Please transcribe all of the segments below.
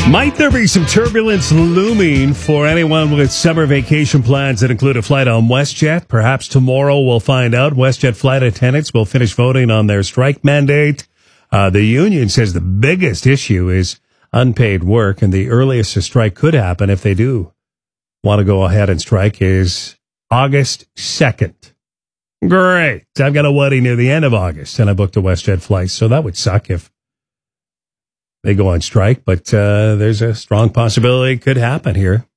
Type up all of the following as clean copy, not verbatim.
Might there be some turbulence looming for anyone with summer vacation plans that include a flight on WestJet? Perhaps tomorrow we'll find out. WestJet flight attendants will finish voting on their strike mandate. The union says the biggest issue is unpaid work, and the earliest a strike could happen if they do want to go ahead and strike is August 2nd. Great. I've got a wedding near the end of August, and I booked a WestJet flight, so that would suck if they go on strike, but there's a strong possibility it could happen here.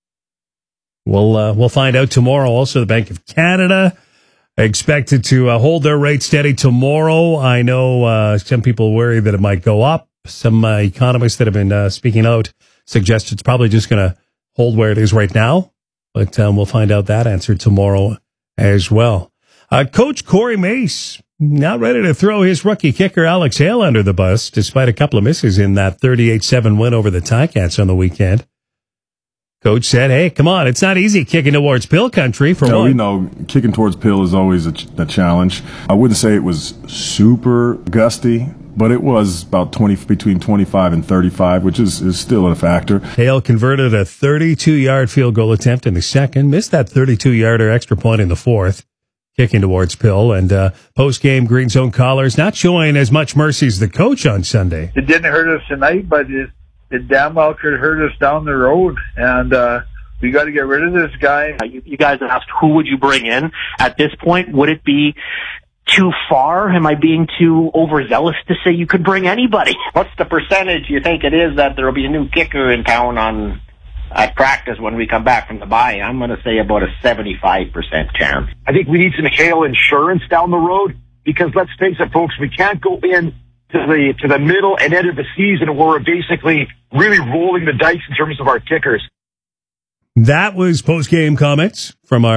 We'll find out tomorrow. Also, the Bank of Canada expected to hold their rate steady tomorrow. I know some people worry that it might go up. Some economists that have been speaking out suggest it's probably just going to hold where it is right now, but we'll find out that answer tomorrow as well. Coach Corey Mace not ready to throw his rookie kicker Alex Hale under the bus, despite a couple of misses in that 38-7 win over the Ticats on the weekend. Coach said, hey, come on, it's not easy kicking towards Pill country for one. We know kicking towards Pill is always a challenge. I wouldn't say it was super gusty, but it was about between 25 and 35, which is still a factor. Hale converted a 32-yard field goal attempt in the second, missed that 32-yarder extra point in the fourth. Kicking towards Pill, and post-game Green Zone callers not showing as much mercy as the coach on Sunday. It didn't hurt us tonight, but it damn well could hurt us down the road, and we got to get rid of this guy. You guys asked who would you bring in. At this point, would it be too far? Am I being too overzealous to say you could bring anybody? What's the percentage you think it is that there will be a new kicker in town at practice when we come back from the bye? I'm going to say about a 75% chance. I think we need some Hale insurance down the road, because let's face it, folks, we can't go in to the middle and end of the season where we're basically really rolling the dice in terms of our kickers. That was post-game comments from our